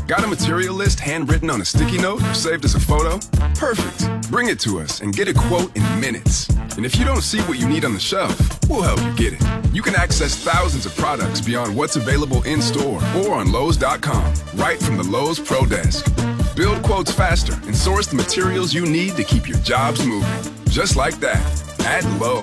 Got a material list handwritten on a sticky note or saved as a photo? Perfect. Bring it to us and get a quote in minutes. And if you don't see what you need on the shelf, we'll help you get it. You can access thousands of products beyond what's available in-store or on Lowe's.com, right from the Lowe's Pro Desk. Build quotes faster and source the materials you need to keep your jobs moving. Just like that, at Lowe's.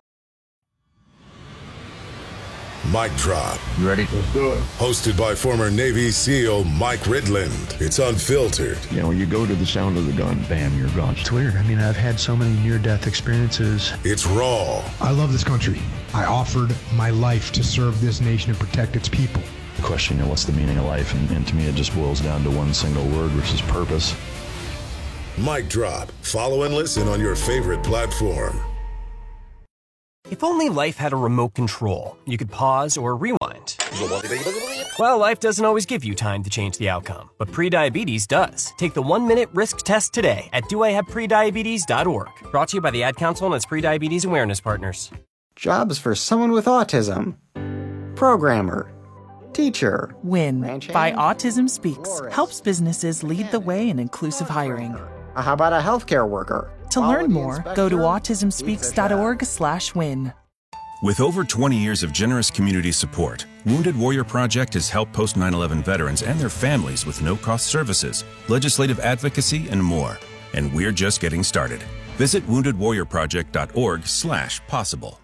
Mic Drop. You ready? Let's do it. Hosted by former Navy SEAL Mike Ridland. It's unfiltered. You know, you go to the sound of the gun, bam, you're gone. It's weird. I mean, I've had so many near-death experiences. It's raw. I love this country. I offered my life to serve this nation and protect its people. The question, you know, what's the meaning of life? And to me, it just boils down to one single word, which is purpose. Mic Drop. Follow and listen on your favorite platform. If only life had a remote control, you could pause or rewind. Well, life doesn't always give you time to change the outcome, but prediabetes does. Take the 1-minute risk test today at doihaveprediabetes.org. Brought to you by the Ad Council and its prediabetes awareness partners. Jobs for someone with autism. Programmer. Teacher. WIN by Autism Speaks helps businesses lead the way in inclusive hiring. How about a healthcare worker? To learn more, go to autismspeaks.org/win. With over 20 years of generous community support, Wounded Warrior Project has helped post 9/11 veterans and their families with no-cost services, legislative advocacy, and more. And we're just getting started. Visit woundedwarriorproject.org/possible.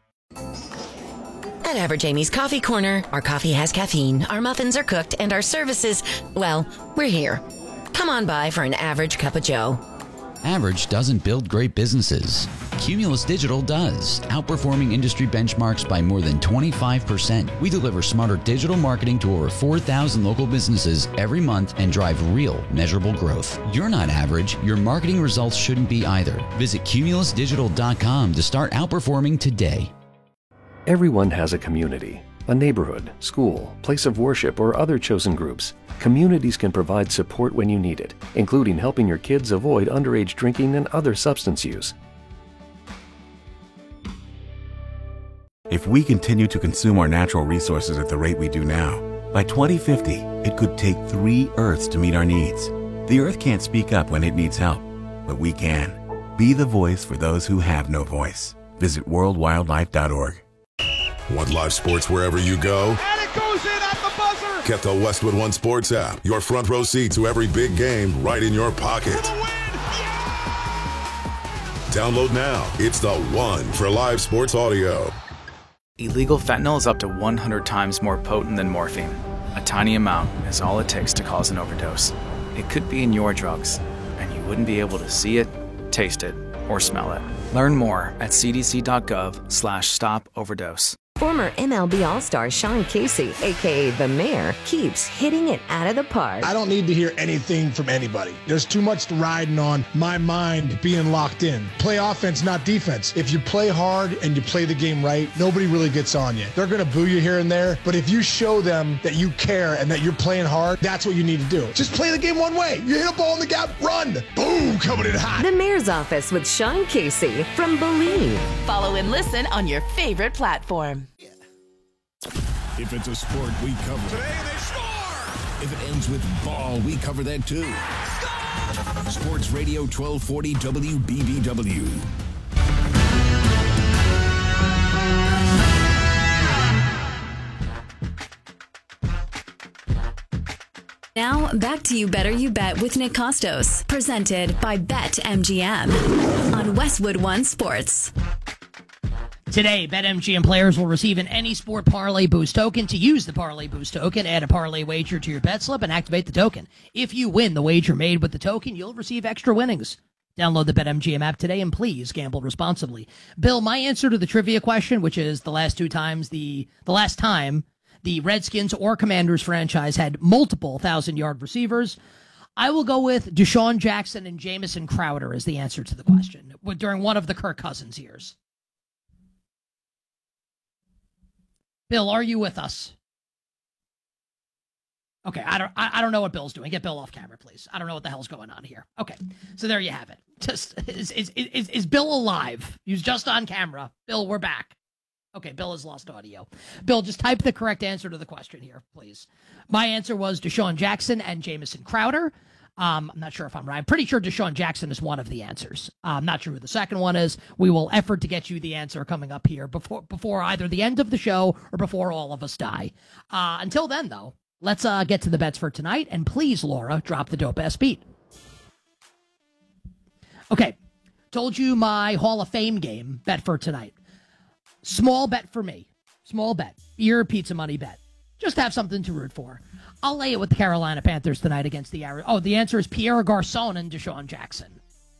At Average Amy's Coffee Corner, our coffee has caffeine, our muffins are cooked, and our services, well, we're here. Come on by for an average cup of joe. Average doesn't build great businesses. Cumulus Digital does, outperforming industry benchmarks by more than 25%. We deliver smarter digital marketing to over 4,000 local businesses every month and drive real, measurable growth. You're not average. Your marketing results shouldn't be either. Visit cumulusdigital.com to start outperforming today. Everyone has a community, a neighborhood, school, place of worship, or other chosen groups. Communities can provide support when you need it, including helping your kids avoid underage drinking and other substance use. If we continue to consume our natural resources at the rate we do now, by 2050, it could take 3 Earths to meet our needs. The Earth can't speak up when it needs help, but we can. Be the voice for those who have no voice. Visit worldwildlife.org. Want live sports wherever you go? And it goes in at the buzzer! Get the Westwood One Sports app. Your front row seat to every big game right in your pocket. Download now. It's the one for live sports audio. Illegal fentanyl is up to 100 times more potent than morphine. A tiny amount is all it takes to cause an overdose. It could be in your drugs, and you wouldn't be able to see it, taste it, or smell it. Learn more at cdc.gov/stop-overdose. Former MLB All-Star Sean Casey, a.k.a. The Mayor, keeps hitting it out of the park. I don't need to hear anything from anybody. There's too much riding on my mind being locked in. Play offense, not defense. If you play hard and you play the game right, nobody really gets on you. They're going to boo you here and there, but if you show them that you care and that you're playing hard, that's what you need to do. Just play the game one way. You hit a ball in the gap, run. Boom, coming in hot. The Mayor's Office with Sean Casey from Believe. Follow and listen on your favorite platform. If it's a sport, we cover it. Today they score! If it ends with ball, we cover that too. Score! Sports Radio 1240 WBBW. Now, back to You Better You Bet with Nick Costos, presented by BetMGM on Westwood One Sports. Today, BetMGM players will receive an Any Sport Parlay Boost token. To use the Parlay Boost token, add a parlay wager to your bet slip and activate the token. If you win the wager made with the token, you'll receive extra winnings. Download the BetMGM app today and please gamble responsibly. Bill, my answer to the trivia question, which is the last time the Redskins or Commanders franchise had multiple 1,000-yard receivers, I will go with Deshaun Jackson and Jamison Crowder as the answer to the question during one of the Kirk Cousins years. Bill, are you with us? Okay, I don't know what Bill's doing. Get Bill off camera, please. I don't know what the hell's going on here. Okay, so there you have it. Just is Bill alive? He's just on camera. Bill, we're back. Okay, Bill has lost audio. Bill, just type the correct answer to the question here, please. My answer was Deshaun Jackson and Jamison Crowder. I'm not sure if I'm right. I'm pretty sure Deshaun Jackson is one of the answers. I'm not sure who the second one is. We will effort to get you the answer coming up here before either the end of the show or before all of us die. Until then, though, let's get to the bets for tonight. And please, Laura, drop the dope-ass beat. Okay, told you my Hall of Fame game bet for tonight. Small bet for me. Small bet. Beer, pizza money bet. Just have something to root for. I'll lay it with the Carolina Panthers tonight against the Arizona. Oh, the answer is Pierre Garçon and Deshaun Jackson.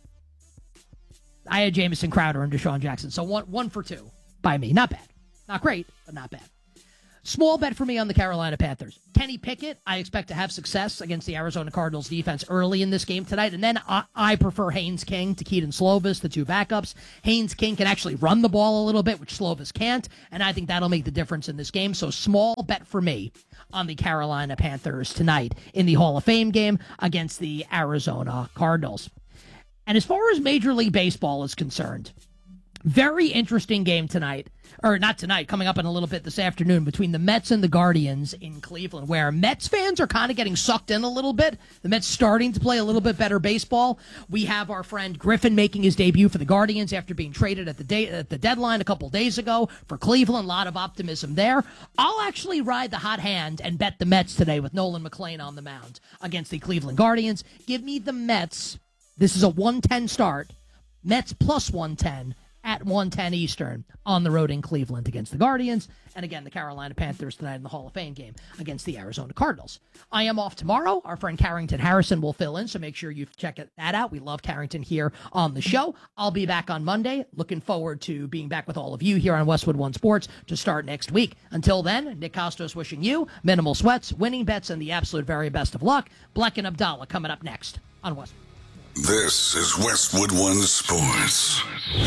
I had Jamison Crowder and Deshaun Jackson. So one for two by me. Not bad. Not great, but not bad. Small bet for me on the Carolina Panthers. Kenny Pickett, I expect to have success against the Arizona Cardinals defense early in this game tonight. And then I prefer Haynes King to Keaton Slovis, the two backups. Haynes King can actually run the ball a little bit, which Slovis can't. And I think that'll make the difference in this game. So small bet for me on the Carolina Panthers tonight in the Hall of Fame game against the Arizona Cardinals. And as far as Major League Baseball is concerned, very interesting game tonight, or not tonight, coming up in a little bit this afternoon between the Mets and the Guardians in Cleveland, where Mets fans are kind of getting sucked in a little bit. The Mets starting to play a little bit better baseball. We have our friend Griffin making his debut for the Guardians after being traded at the deadline a couple days ago for Cleveland. A lot of optimism there. I'll actually ride the hot hand and bet the Mets today with Nolan McLean on the mound against the Cleveland Guardians. Give me the Mets. This is a 110 start. Mets plus 110. At 1:10 Eastern on the road in Cleveland against the Guardians. And again, the Carolina Panthers tonight in the Hall of Fame game against the Arizona Cardinals. I am off tomorrow. Our friend Carrington Harrison will fill in, so make sure you check that out. We love Carrington here on the show. I'll be back on Monday. Looking forward to being back with all of you here on Westwood One Sports to start next week. Until then, Nick Costos wishing you minimal sweats, winning bets, and the absolute very best of luck. Bleck and Abdallah coming up next on Westwood. This is Westwood One Sports.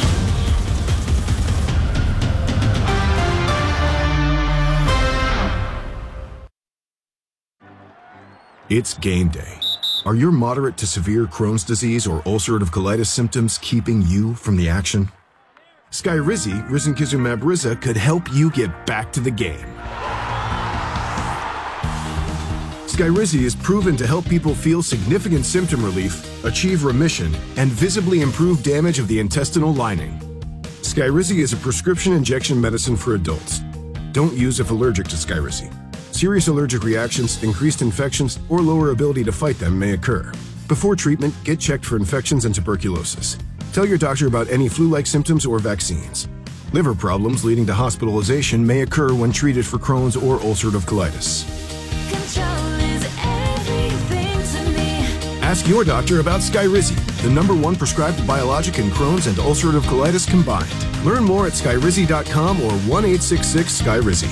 It's game day. Are your moderate to severe Crohn's disease or ulcerative colitis symptoms keeping you from the action? Skyrizi, risankizumab Riza, could help you get back to the game. Skyrizi is proven to help people feel significant symptom relief, achieve remission, and visibly improve damage of the intestinal lining. Skyrizi is a prescription injection medicine for adults. Don't use if allergic to Skyrizi. Serious allergic reactions, increased infections, or lower ability to fight them may occur. Before treatment, get checked for infections and tuberculosis. Tell your doctor about any flu-like symptoms or vaccines. Liver problems leading to hospitalization may occur when treated for Crohn's or ulcerative colitis. Ask your doctor about Skyrizi, the #1 prescribed biologic in Crohn's and ulcerative colitis combined. Learn more at skyrizi.com or 1-866-SKYRIZI.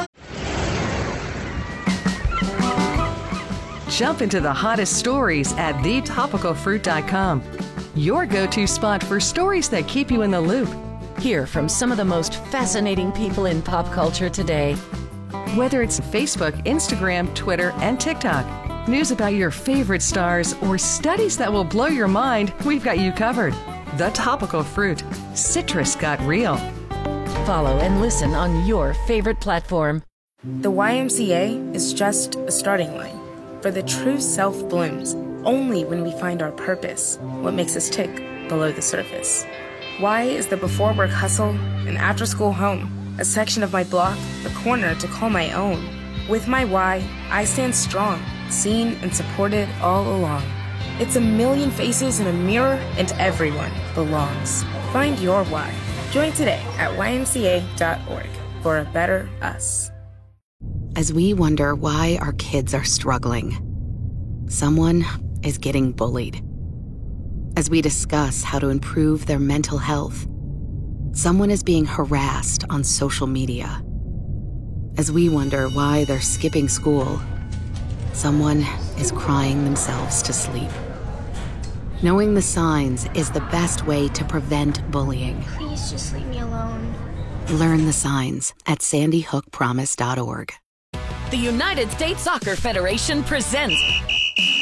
Jump into the hottest stories at thetopicalfruit.com. Your go-to spot for stories that keep you in the loop. Hear from some of the most fascinating people in pop culture today. Whether it's Facebook, Instagram, Twitter, and TikTok, news about your favorite stars, or studies that will blow your mind, we've got you covered. The Topical Fruit. Citrus got real. Follow and listen on your favorite platform. The YMCA is just a starting line. For the true self blooms only when we find our purpose, what makes us tick below the surface. Y is the before work hustle, an after school home, a section of my block, a corner to call my own. With my Y, I stand strong, seen and supported all along. It's a million faces in a mirror and everyone belongs. Find your Y. Join today at ymca.org for a better us. As we wonder why our kids are struggling, someone is getting bullied. As we discuss how to improve their mental health, someone is being harassed on social media. As we wonder why they're skipping school, someone is crying themselves to sleep. Knowing the signs is the best way to prevent bullying. Please just leave me alone. Learn the signs at sandyhookpromise.org. The United States Soccer Federation presents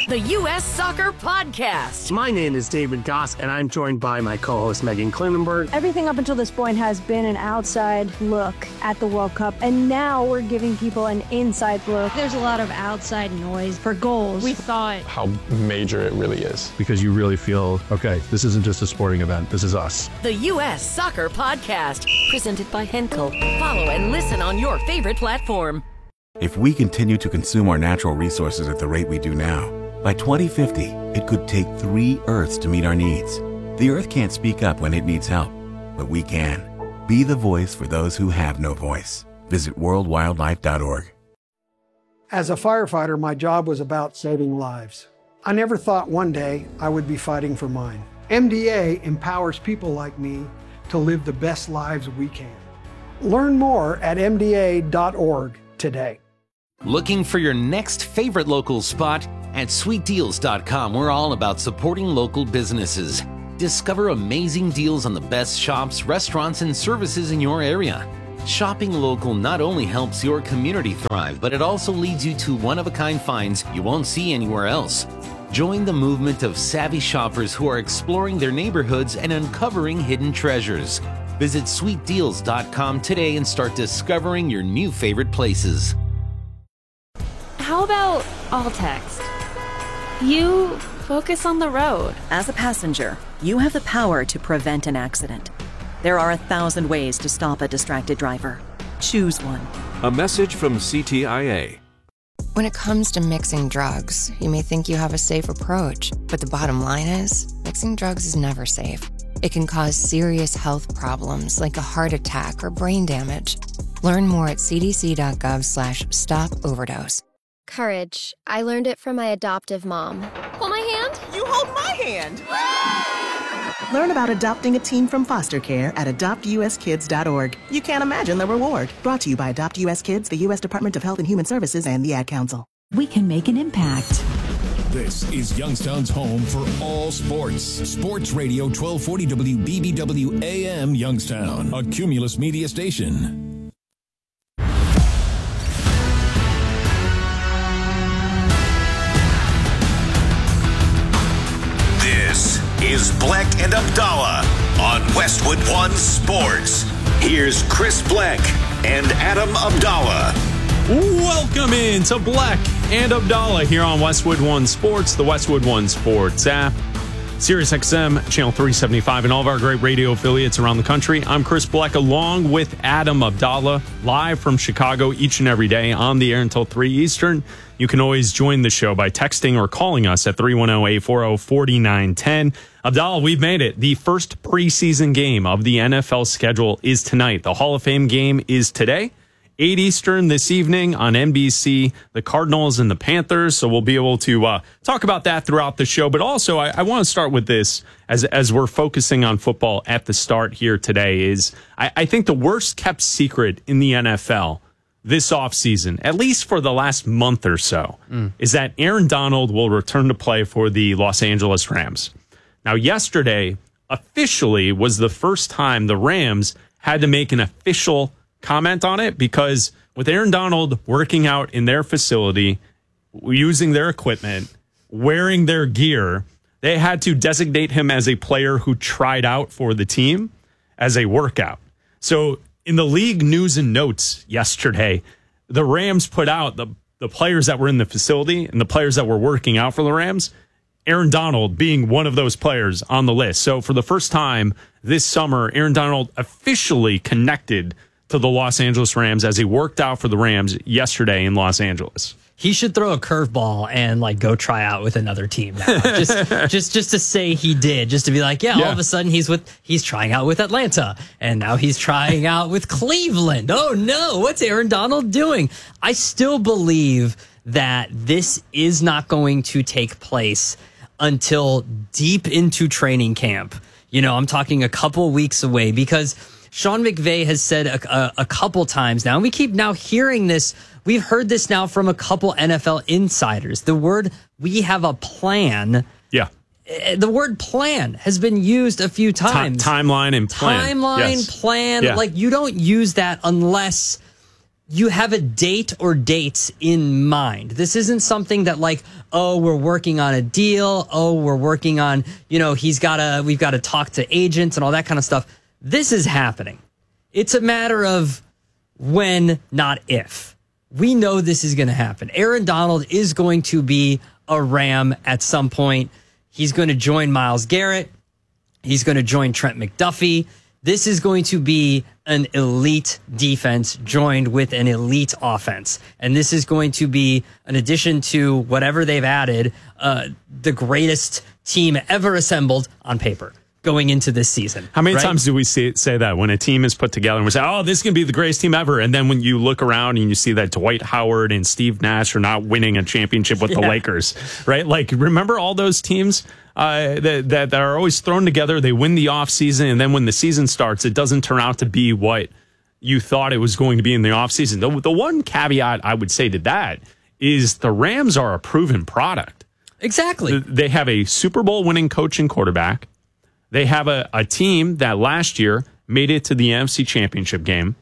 the U.S. Soccer Podcast. My name is David Goss, and I'm joined by my co-host Megan Klinenberg. Everything up until this point has been an outside look at the World Cup, and now we're giving people an inside look. There's a lot of outside noise for goals. We thought how major it really is. Because you really feel, okay, this isn't just a sporting event, this is us. The U.S. Soccer Podcast, presented by Henkel. Follow and listen on your favorite platform. If we continue to consume our natural resources at the rate we do now, by 2050, it could take 3 Earths to meet our needs. The Earth can't speak up when it needs help, but we can. Be the voice for those who have no voice. Visit worldwildlife.org. As a firefighter, my job was about saving lives. I never thought one day I would be fighting for mine. MDA empowers people like me to live the best lives we can. Learn more at MDA.org today. Looking for your next favorite local spot? At sweetdeals.com, we're all about supporting local businesses. Discover amazing deals on the best shops, restaurants, and services in your area. Shopping local not only helps your community thrive, but it also leads you to one-of-a-kind finds you won't see anywhere else. Join the movement of savvy shoppers who are exploring their neighborhoods and uncovering hidden treasures. Visit sweetdeals.com today and start discovering your new favorite places. How about all text? You focus on the road. As a passenger, you have the power to prevent an accident. There are 1,000 ways to stop a distracted driver. Choose one. A message from CTIA. When it comes to mixing drugs, you may think you have a safe approach, but the bottom line is, mixing drugs is never safe. It can cause serious health problems like a heart attack or brain damage. Learn more at cdc.gov/stop-overdose. Courage. I learned it from my adoptive mom. Hold my hand. You hold my hand. Learn about adopting a teen from foster care at adoptuskids.org. You can't imagine the reward. Brought to you by Adopt US Kids, the U.S. Department of Health and Human Services, and the Ad Council. We can make an impact. This is Youngstown's home for all sports. Sports Radio 1240 WBBW AM Youngstown, a Cumulus media station. This is Bleck and Abdallah on Westwood One Sports. Here's Chris Bleck and Adam Abdallah. Welcome in to Bleck and Abdallah here on Westwood One Sports, the Westwood One Sports app, SiriusXM, Channel 375, and all of our great radio affiliates around the country. I'm Chris Bleck along with Adam Abdallah, live from Chicago each and every day on the air until 3 Eastern. You can always join the show by texting or calling us at 310-840-4910. Abdallah, we've made it. The first preseason game of the NFL schedule is tonight. The Hall of Fame game is today. 8 Eastern this evening on NBC, the Cardinals and the Panthers. So we'll be able to talk about that throughout the show. But also, I want to start with this as we're focusing on football at the start here today is I think the worst kept secret in the NFL this offseason, at least for the last month or so, is that Aaron Donald will return to play for the Los Angeles Rams. Now, yesterday officially was the first time the Rams had to make an official comment on it, because with Aaron Donald working out in their facility, using their equipment, wearing their gear, they had to designate him as a player who tried out for the team as a workout. So in the league news and notes yesterday, the Rams put out the players that were in the facility and the players that were working out for the Rams, Aaron Donald being one of those players on the list. So for the first time this summer, Aaron Donald officially connected to the Los Angeles Rams as he worked out for the Rams yesterday in Los Angeles. He should throw a curveball and go try out with another team now. just to say he did, just to be like, all of a sudden he's trying out with Atlanta, and now he's trying out with Cleveland. Oh no, what's Aaron Donald doing? I still believe that this is not going to take place until deep into training camp. I'm talking a couple weeks away, because Sean McVay has said a couple times now, and we keep now hearing this. We've heard this now from a couple NFL insiders. The word "we have a plan." Yeah. The word "plan" has been used a few times. Timeline and plan. Timeline, plan. Yeah. You don't use that unless you have a date or dates in mind. This isn't something that like, oh, we're working on a deal. Oh, we're working on, we've got to talk to agents and all that kind of stuff. This is happening. It's a matter of when, not if. We know this is going to happen. Aaron Donald is going to be a Ram at some point. He's going to join Myles Garrett. He's going to join Trent McDuffie. This is going to be an elite defense joined with an elite offense. And this is going to be, in addition to whatever they've added, the greatest team ever assembled on paper going into this season. How many times do we say that when a team is put together and we say, oh, this is going to be the greatest team ever? And then when you look around and you see that Dwight Howard and Steve Nash are not winning a championship with the Lakers, right? Like, remember all those teams that are always thrown together? They win the offseason, and then when the season starts, it doesn't turn out to be what you thought it was going to be in the offseason. The one caveat I would say to that is the Rams are a proven product. Exactly. They have a Super Bowl winning coach and quarterback. They have a team that last year made it to the NFC Championship game.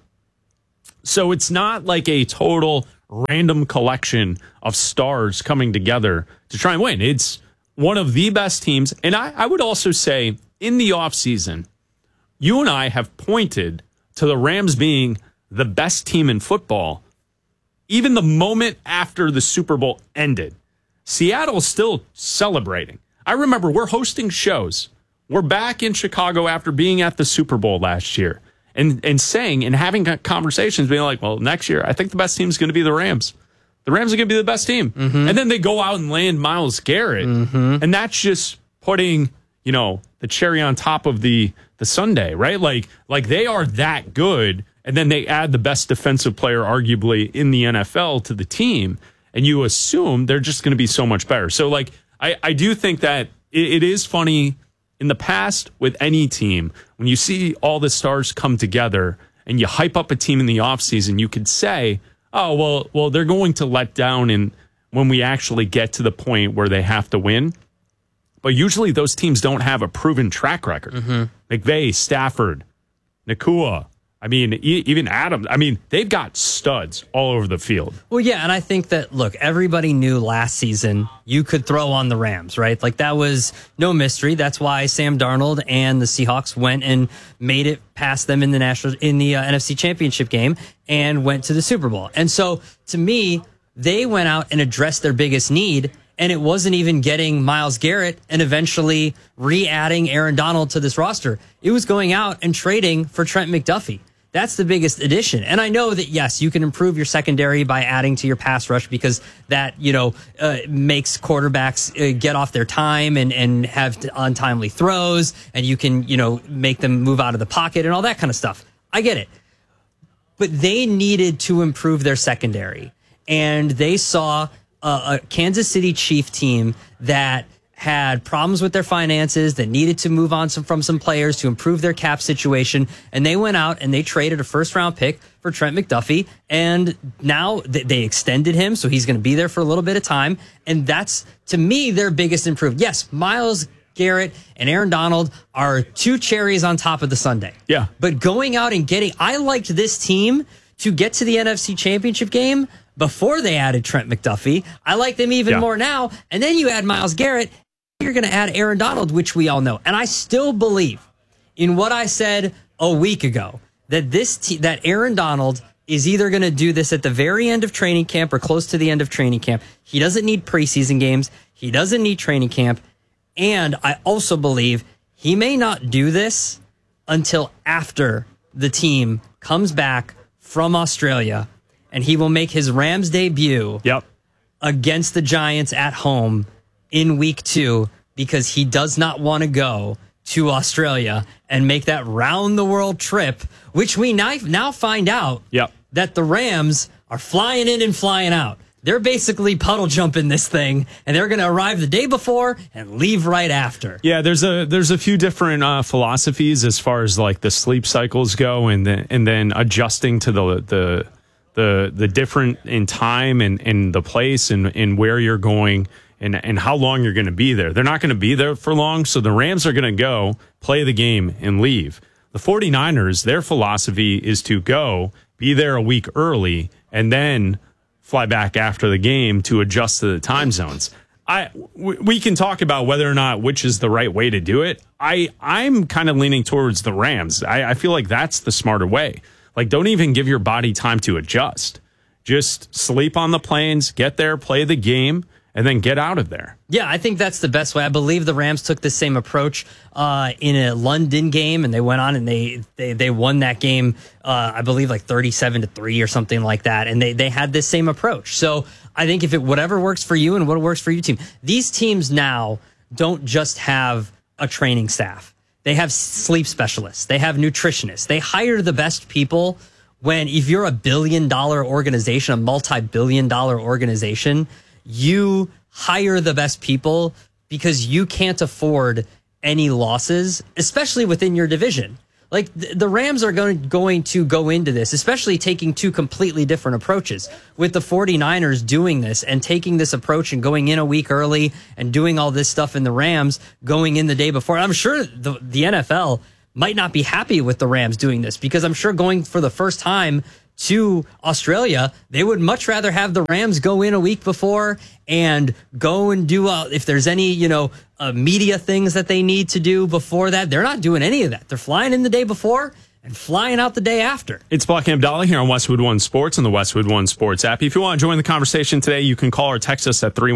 So it's not like a total random collection of stars coming together to try and win. It's one of the best teams. And I would also say in the offseason, you and I have pointed to the Rams being the best team in football. Even the moment after the Super Bowl ended, Seattle's still celebrating. I remember we're hosting shows. We're back in Chicago after being at the Super Bowl last year and saying and having conversations, being like, well, next year, I think the best team is going to be the Rams. The Rams are going to be the best team. Mm-hmm. And then they go out and land Myles Garrett. Mm-hmm. And that's just putting, the cherry on top of the sundae, right? Like they are that good. And then they add the best defensive player, arguably, in the NFL to the team. And you assume they're just going to be so much better. So, I do think that it is funny. In the past, with any team, when you see all the stars come together and you hype up a team in the offseason, you could say, oh, well, they're going to let down when we actually get to the point where they have to win. But usually those teams don't have a proven track record. Mm-hmm. McVay, Stafford, Nakua. I mean, even Adams. I mean, they've got studs all over the field. Well, yeah, and I think that, look, everybody knew last season you could throw on the Rams, right? Like, that was no mystery. That's why Sam Darnold and the Seahawks went and made it past them in the NFC Championship game and went to the Super Bowl. And so, to me, they went out and addressed their biggest need, and it wasn't even getting Myles Garrett and eventually re-adding Aaron Donald to this roster. It was going out and trading for Trent McDuffie. That's the biggest addition. And I know that, yes, you can improve your secondary by adding to your pass rush because that, makes quarterbacks get off their time and have untimely throws, and you can, make them move out of the pocket and all that kind of stuff. I get it. But they needed to improve their secondary. And they saw a Kansas City Chief team that had problems with their finances, that needed to move on from some players to improve their cap situation. And they went out and they traded a first-round pick for Trent McDuffie. And now they extended him, so he's going to be there for a little bit of time. And that's, to me, their biggest improvement. Yes, Myles Garrett and Aaron Donald are two cherries on top of the sundae. Yeah. But going out and I liked this team to get to the NFC Championship game before they added Trent McDuffie. I like them even more now. And then you add Myles Garrett, you're going to add Aaron Donald, which we all know. And I still believe in what I said a week ago, that that Aaron Donald is either going to do this at the very end of training camp or close to the end of training camp. He doesn't need preseason games. He doesn't need training camp. And I also believe he may not do this until after the team comes back from Australia, and he will make his Rams debut against the Giants at home in week 2, because he does not want to go to Australia and make that round the world trip, which we now find out that the Rams are flying in and flying out. They're basically puddle jumping this thing, and they're going to arrive the day before and leave right after. Yeah, there's a few different philosophies as far as like the sleep cycles go, and then adjusting to the different in time and the place and where you're going. And how long you're going to be there. They're not going to be there for long, so the Rams are going to go, play the game, and leave. The 49ers, their philosophy is to go, be there a week early, and then fly back after the game to adjust to the time zones. We can talk about whether or not which is the right way to do it. I'm kind of leaning towards the Rams. I feel like that's the smarter way. Like, don't even give your body time to adjust. Just sleep on the planes, get there, play the game, and then get out of there. Yeah, I think that's the best way. I believe the Rams took the same approach in a London game, and they went on and they won that game, I believe, like 37-3 or something like that. And they had this same approach. So I think if whatever works for you and what works for your team. These teams now don't just have a training staff. They have sleep specialists. They have nutritionists. They hire the best people. If you're a billion-dollar organization, a multi-billion-dollar organization, you hire the best people because you can't afford any losses, especially within your division. Like, the Rams are going to go into this, especially taking two completely different approaches. With the 49ers doing this and taking this approach and going in a week early and doing all this stuff, in the Rams going in the day before. I'm sure the NFL might not be happy with the Rams doing this, because I'm sure going for the first time to Australia, they would much rather have the Rams go in a week before and go and do, if there's any, media things that they need to do before that. They're not doing any of that. They're flying in the day before and flying out the day after. It's Black and Abdallah here on Westwood One Sports and the Westwood One Sports app. If you want to join the conversation today, you can call or text us at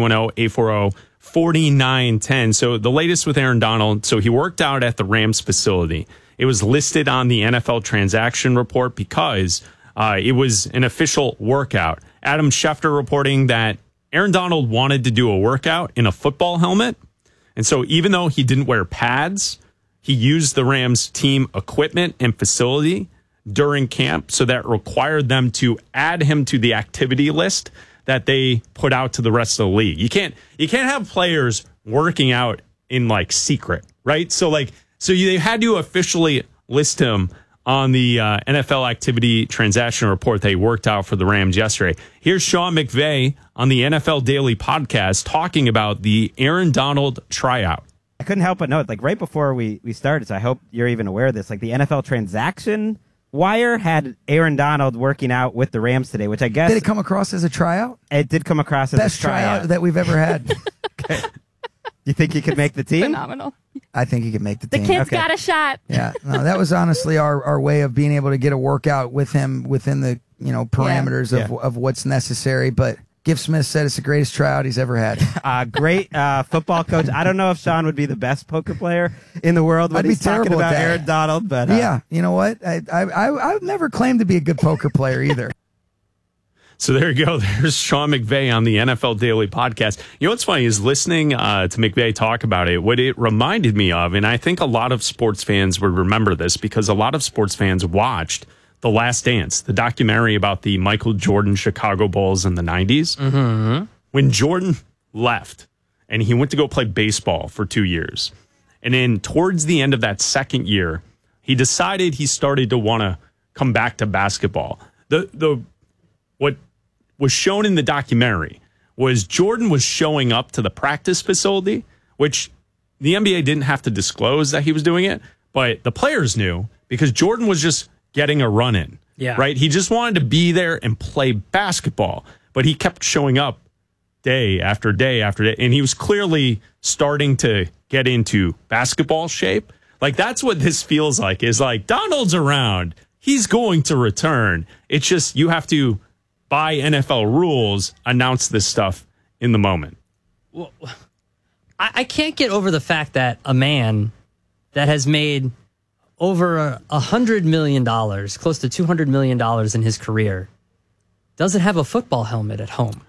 310-840-4910. So the latest with Aaron Donald. So he worked out at the Rams facility. It was listed on the NFL transaction report because it was an official workout. Adam Schefter reporting that Aaron Donald wanted to do a workout in a football helmet. And so even though he didn't wear pads, he used the Rams team equipment and facility during camp. So that required them to add him to the activity list that they put out to the rest of the league. You can't have players working out in secret, right? So they had to officially list him on the NFL activity transaction report they worked out for the Rams yesterday. Here's Sean McVay on the NFL Daily podcast talking about the Aaron Donald tryout. I couldn't help but note, right before we started, so I hope you're even aware of this, the NFL transaction wire had Aaron Donald working out with the Rams today, which I guess... Did it come across as a tryout? It did come across as Best a tryout that we've ever had. Okay. You think he could make the team? Phenomenal. I think he could make the team. The kid's got a shot. Yeah, no, that was honestly our way of being able to get a workout with him within the parameters of what's necessary. But Giff Smith said it's the greatest tryout he's ever had. Great football coach. I don't know if Sean would be the best poker player in the world when he's talking about Aaron Donald, but yeah, you know what? I've never claimed to be a good poker player either. So there you go. There's Sean McVay on the NFL Daily podcast. You know what's funny is listening to McVay talk about it, what it reminded me of, and I think a lot of sports fans would remember this because a lot of sports fans watched The Last Dance, the documentary about the Michael Jordan Chicago Bulls in the 90s. Mm-hmm. When Jordan left and he went to go play baseball for 2 years, and then towards the end of that second year, he decided he started to want to come back to basketball. What was shown in the documentary was Jordan was showing up to the practice facility, which the NBA didn't have to disclose that he was doing it, but the players knew because Jordan was just getting a run in. Yeah. Right? He just wanted to be there and play basketball, but he kept showing up day after day after day, and he was clearly starting to get into basketball shape. That's what this feels like, is Donald's around. He's going to return. It's just you have to, by NFL rules, announce this stuff in the moment. Well, I can't get over the fact that a man that has made over $100 million, close to $200 million in his career, doesn't have a football helmet at home.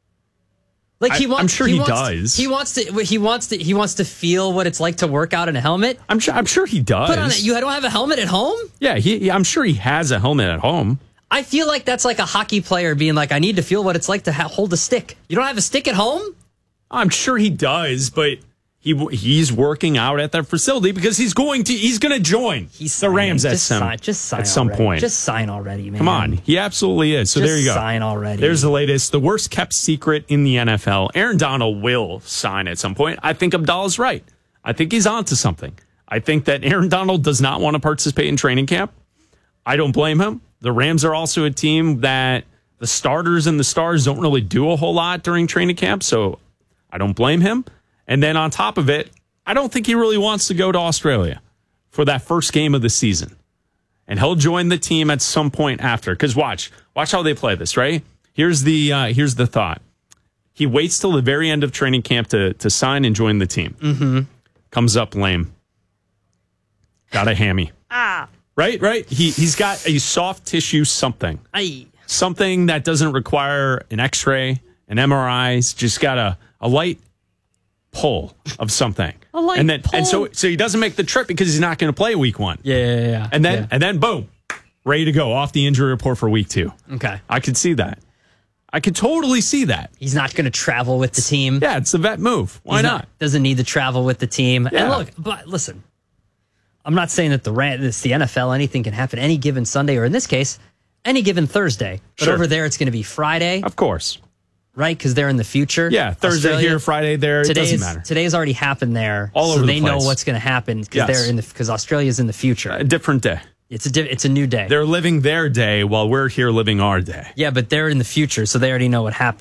I'm sure he does. He wants to feel what it's like to work out in a helmet. I'm sure he does. Put on it. You don't have a helmet at home? Yeah, I'm sure he has a helmet at home. I feel like that's like a hockey player being like, I need to feel what it's like to hold a stick. You don't have a stick at home? I'm sure he does, but he's working out at that facility because he's going to join the Rams at some point. Just sign already, man. Come on. He absolutely is. So there you go. Sign already. There's the latest. The worst kept secret in the NFL. Aaron Donald will sign at some point. I think Abdallah's right. I think he's onto something. I think that Aaron Donald does not want to participate in training camp. I don't blame him. The Rams are also a team that The starters and the stars don't really do a whole lot during training camp, so I don't blame him. And then on top of it, I don't think he really wants to go to Australia for that first game of the season. And he'll join the team at some point after. Because watch how they play this, right? Here's the thought. He waits till the very end of training camp to sign and join the team. Mm-hmm. Comes up lame. Got a hammy. Right? He's got a soft tissue something. Something that doesn't require an x-ray, an MRI. He's just got a light pull of something. And so he doesn't make the trip because he's not going to play week 1. Yeah. And then boom, ready to go off the injury report for week 2. Okay. I could see that. I could totally see that. He's not going to travel with the team. Yeah, it's a vet move. Why not? Doesn't need to travel with the team. Yeah. And look, but listen, I'm not saying that it's the NFL. Anything can happen any given Sunday, or in this case, any given Thursday. But over there, it's going to be Friday. Of course. Right? Because they're in the future. Yeah, Thursday here, Friday there. It doesn't matter. Today's already happened there. All over so the they place. know what's going to happen because Australia's in the future. A different day. It's a new day. They're living their day while we're here living our day. Yeah, but they're in the future, so they already know what happened.